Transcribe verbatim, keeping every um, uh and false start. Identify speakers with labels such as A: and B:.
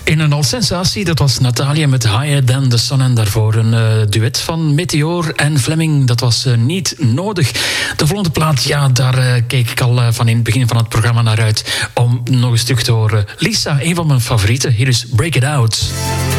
A: In een al sensatie, dat was Natalia met Higher Than The Sun. En daarvoor een uh, duet van Meteor en Fleming. Dat was uh, niet nodig. De volgende plaat, ja, daar uh, keek ik al uh, van in het begin van het programma naar uit om nog een stuk te horen. Lisa, een van mijn favorieten. Hier is Break It Out.